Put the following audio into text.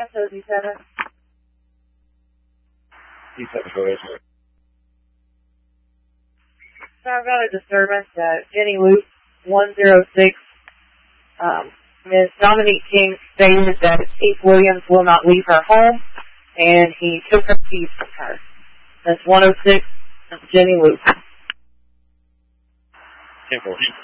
SOZ7. D7, go ahead, sir. So I've got a disturbance at Jenny Loop 106. Ms. Dominique King stated that Keith Williams will not leave her home, and he took her keys from her. That's 106 Jenny Loop. 10-4.